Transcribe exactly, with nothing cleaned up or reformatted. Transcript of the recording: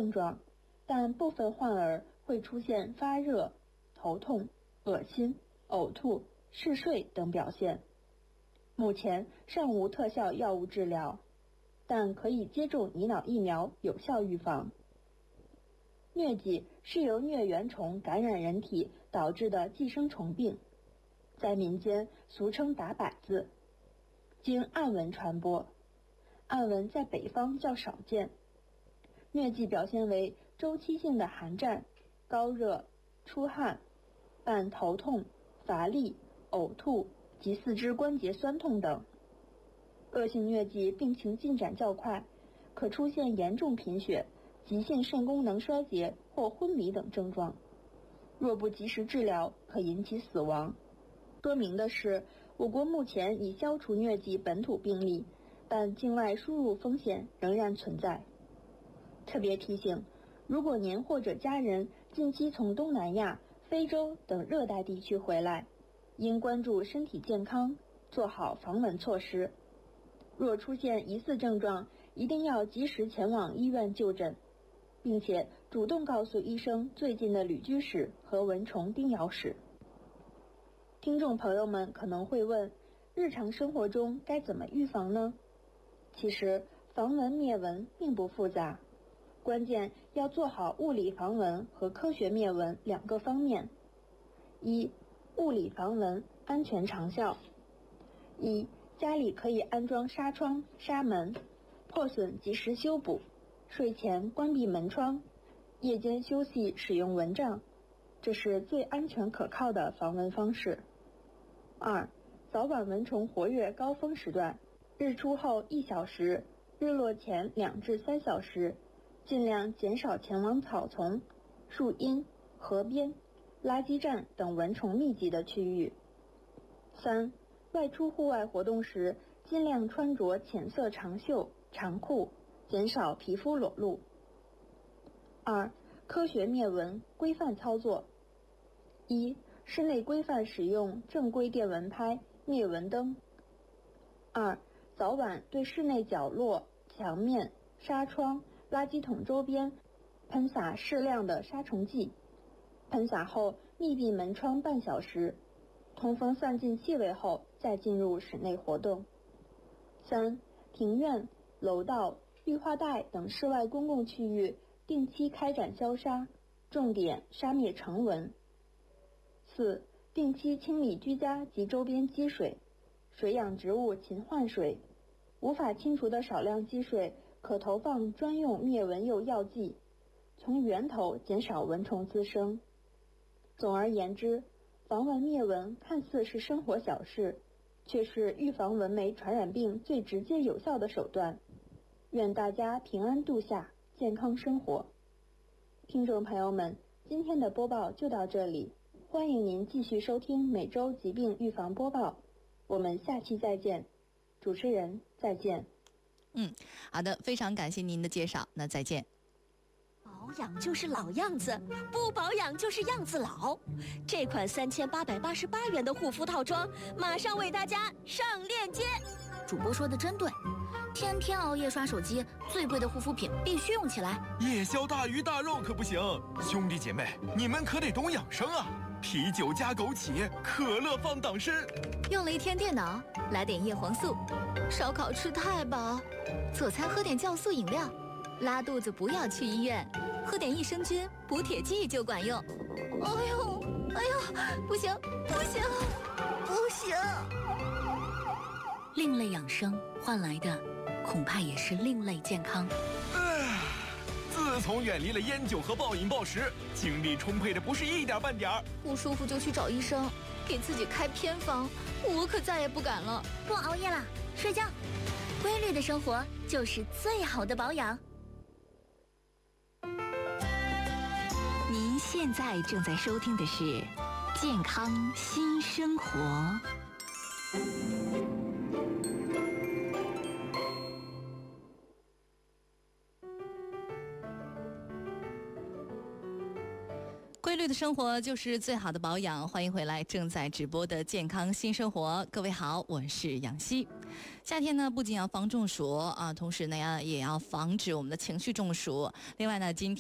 症状，但部分患儿会出现发热、头痛、恶心、呕吐、嗜睡等表现。目前尚无特效药物治疗，但可以接种乙脑疫苗有效预防。疟疾是由疟原虫感染人体导致的寄生虫病，在民间俗称打摆子，经按蚊传播。按蚊在北方较少见。疟疾表现为周期性的寒战、高热、出汗、伴头痛、乏力、呕吐及四肢关节酸痛等。恶性疟疾病情进展较快，可出现严重贫血、急性肾功能衰竭或昏迷等症状。若不及时治疗，可引起死亡。说明的是，我国目前已消除疟疾本土病例，但境外输入风险仍然存在。特别提醒，如果您或者家人近期从东南亚、非洲等热带地区回来，应关注身体健康，做好防蚊措施。若出现疑似症状，一定要及时前往医院就诊，并且主动告诉医生最近的旅居史和蚊虫叮咬史。听众朋友们可能会问，日常生活中该怎么预防呢？其实防蚊灭蚊并不复杂，关键要做好物理防蚊和科学灭蚊两个方面。一、物理防蚊安全长效。一、家里可以安装纱窗、纱门，破损及时修补，睡前关闭门窗，夜间休息使用蚊帐，这是最安全可靠的防蚊方式。二、早晚蚊虫活跃高峰时段，日出后一小时，日落前两至三小时，尽量减少前往草丛、树荫、河边、垃圾站等蚊虫密集的区域。三、外出户外活动时，尽量穿着浅色长袖、长裤，减少皮肤裸露。二、科学灭蚊规范操作。一、室内规范使用正规电蚊拍、灭蚊灯。二、早晚对室内角落、墙面、纱窗、垃圾桶周边喷洒适量的杀虫剂，喷洒后密闭门窗半小时，通风散尽气味后再进入室内活动。三、庭院、楼道、绿化带等室外公共区域定期开展消杀，重点杀灭成蚊。四、定期清理居家及周边积水，水养植物勤换水，无法清除的少量积水可投放专用灭蚊诱药剂，从源头减少蚊虫滋生。总而言之，防蚊灭蚊看似是生活小事，却是预防蚊媒传染病最直接有效的手段。愿大家平安度夏，健康生活。听众朋友们，今天的播报就到这里，欢迎您继续收听每周疾病预防播报，我们下期再见。主持人再见。 嗯，好的，非常感谢您的介绍，那再见。 保养就是老样子，不保养就是样子老。这款三千八百八十八元的护肤套装，马上为大家上链接。 主播说的真对，天天熬夜刷手机，最贵的护肤品必须用起来。 夜宵大鱼大肉可不行，兄弟姐妹，你们可得懂养生啊！啤酒加枸杞，可乐放党参。 用了一天电脑，来点叶黄素。烧烤吃太饱，佐餐喝点酵素饮料。拉肚子不要去医院，喝点益生菌补铁剂就管用。哎呦，哎呦，不行，不行，不行！另类养生换来的，恐怕也是另类健康。 唉，自从远离了烟酒和暴饮暴食，精力充沛的不是一点半点儿。 不舒服就去找医生，给自己开偏方，我可再也不敢了。 不熬夜了，睡觉。规律的生活就是最好的保养。 您现在正在收听的是《健康新生活》。 规律的生活就是最好的保养，欢迎回来正在直播的健康新生活。各位好，我是杨希。夏天呢，不仅要防中暑啊，同时呢也要防止我们的情绪中暑。另外呢，今天